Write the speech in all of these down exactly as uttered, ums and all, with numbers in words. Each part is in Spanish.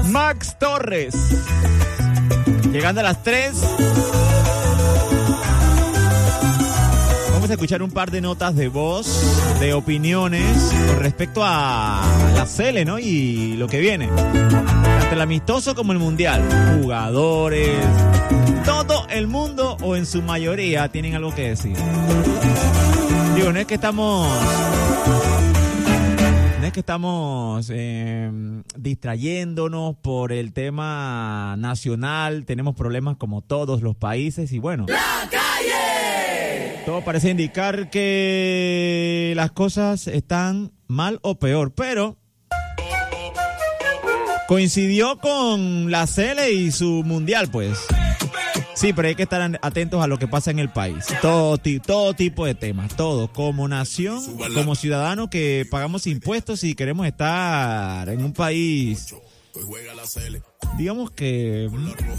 Max Torres. Llegando a las tres. Vamos a escuchar un par de notas de voz, de opiniones con respecto a la Sele, ¿no? Y lo que viene. Tanto el amistoso como el mundial. Jugadores, todo el mundo o en su mayoría tienen algo que decir. Digo, no es que estamos... No es que estamos eh, distrayéndonos por el tema nacional. Tenemos problemas como todos los países y bueno... ¡La calle! Todo parece indicar que las cosas están mal o peor, pero... Coincidió con la Sele y su mundial, pues. Sí, pero hay que estar atentos a lo que pasa en el país. Todo, todo tipo de temas, todo. Como nación, como ciudadanos que pagamos impuestos y queremos estar en un país, digamos que...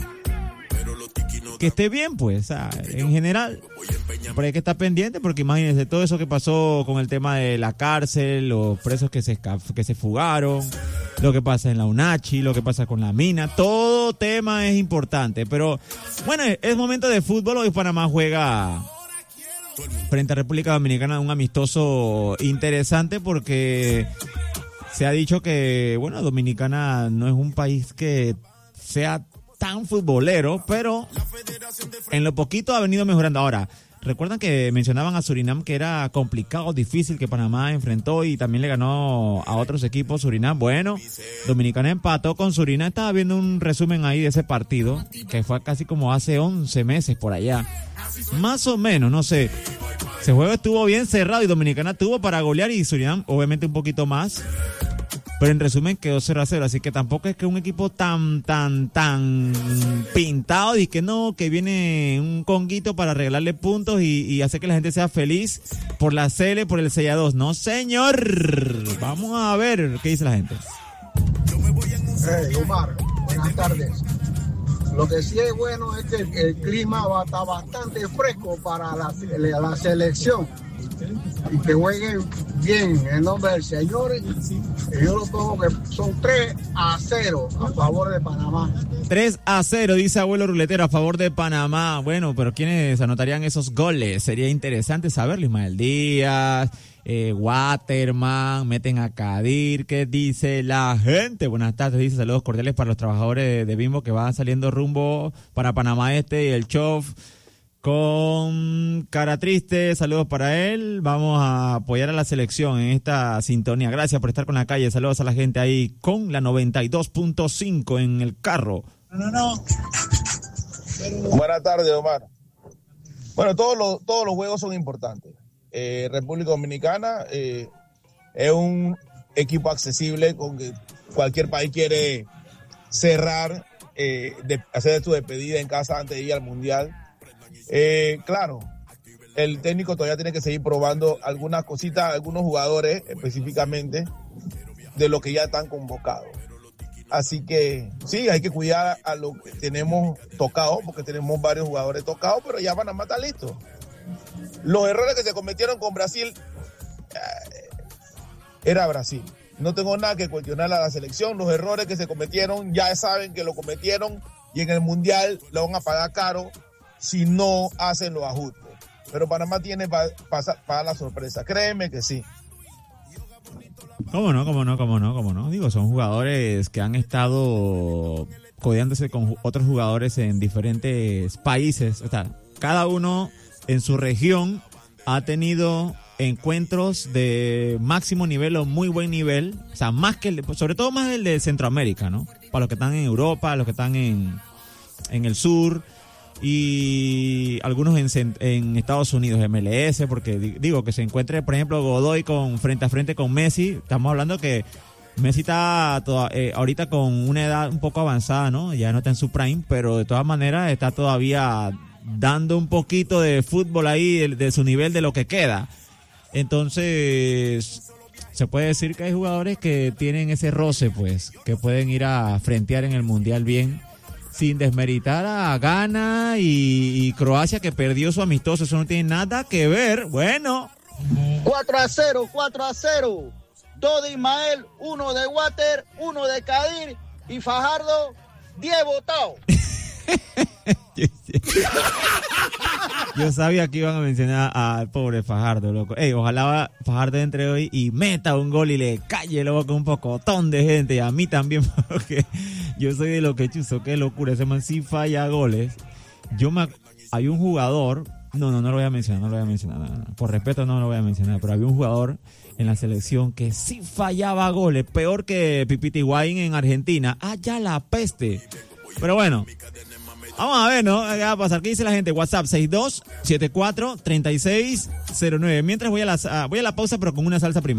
que esté bien, pues, o sea, en general. Pero hay que estar pendiente porque imagínense todo eso que pasó con el tema de la cárcel, los presos que se que se fugaron, lo que pasa en la UNACHI, lo que pasa con la mina, todo tema es importante. Pero bueno, es momento de fútbol. Hoy Panamá juega frente a República Dominicana, un amistoso interesante porque se ha dicho que, bueno, Dominicana no es un país que sea tan futbolero, pero en lo poquito ha venido mejorando. Ahora, recuerdan que mencionaban a Surinam que era complicado, difícil, que Panamá enfrentó y también le ganó a otros equipos Surinam. Bueno, Dominicana empató con Surinam. Estaba viendo un resumen ahí de ese partido, que fue casi como hace once meses por allá. Más o menos, no sé. Ese juego estuvo bien cerrado y Dominicana tuvo para golear y Surinam obviamente un poquito más. Pero en resumen quedó cero a cero, así que tampoco es que un equipo tan, tan, tan pintado y que no, que viene un conguito para regalarle puntos y, y hacer que la gente sea feliz por la Sele, por el seis a dos. No, señor. Vamos a ver qué dice la gente. Hey, Omar, buenas tardes. Lo que sí es bueno es que el, el clima va a estar bastante fresco para la, la selección. Y que jueguen bien en nombre del Señor. Y yo lo pongo que son tres a cero a favor de Panamá. tres a cero, dice Abuelo Ruletero, a favor de Panamá. Bueno, pero ¿quiénes anotarían esos goles? Sería interesante saberlo. Ismael Díaz, eh, Waterman, meten a Kadir. ¿Qué dice la gente? Buenas tardes, dice saludos cordiales para los trabajadores de, de Bimbo que van saliendo rumbo para Panamá Este y el Chof. Con cara triste, saludos para él. Vamos a apoyar a la selección en esta sintonía. Gracias por estar con la calle. Saludos a la gente ahí con la noventa y dos punto cinco en el carro. No, no, no. Buenas tardes, Omar. Bueno, todos los, todos los juegos son importantes. Eh, República Dominicana eh, es un equipo accesible con que cualquier país quiere cerrar, eh, de, hacer su despedida en casa antes de ir al Mundial. Eh, claro, el técnico todavía tiene que seguir probando algunas cositas, algunos jugadores específicamente de los que ya están convocados. Así que sí, hay que cuidar a lo que tenemos tocado, porque tenemos varios jugadores tocados, pero ya Panamá está listo. Los errores que se cometieron con Brasil, eh, era Brasil. No tengo nada que cuestionar a la selección. Los errores que se cometieron, ya saben que lo cometieron y en el Mundial lo van a pagar caro si no hacen los ajustes. Pero Panamá tiene para pa, pa la sorpresa. Créeme que sí. ¿Cómo no? ¿Cómo no? ¿Cómo no? ¿Cómo no? Digo, son jugadores que han estado codeándose con otros jugadores en diferentes países. O sea, cada uno en su región ha tenido encuentros de máximo nivel o muy buen nivel. O sea, más que el de, sobre todo más el de Centroamérica, ¿no? Para los que están en Europa, los que están en, en el sur. Y algunos en, en Estados Unidos, M L S, porque digo que se encuentre, por ejemplo, Godoy con frente a frente con Messi. Estamos hablando que Messi está toda, eh, ahorita con una edad un poco avanzada, ¿no? Ya no está en su prime, pero de todas maneras está todavía dando un poquito de fútbol ahí, de, de su nivel, de lo que queda. Entonces, se puede decir que hay jugadores que tienen ese roce, pues, que pueden ir a frentear en el Mundial bien, sin desmeritar a Ghana y, y Croacia, que perdió su amistoso. Eso no tiene nada que ver. Bueno. cuatro a cero, cuatro a cero. Dos de Ismael, uno de Water, uno de Kadir y Fajardo, diez votados. Yo sabía que iban a mencionar al pobre Fajardo, loco. Ey, ojalá Fajardo entre hoy y meta un gol y le calle luego con un pocotón de gente. Y a mí también, porque yo soy de lo que chuzo. Qué locura, ese man sí falla goles. Yo me... Hay un jugador... No, no, no lo voy a mencionar, no lo voy a mencionar. No, no. Por respeto no lo voy a mencionar, pero había un jugador en la selección que sí fallaba goles, peor que Pipita Higuaín en Argentina. Ah, ya la peste. Pero bueno, vamos a ver, ¿no? ¿Qué va a pasar? ¿Qué dice la gente? WhatsApp seis dos siete cuatro tres seis cero nueve. Mientras voy a la, voy a la pausa, pero con una salsa primero.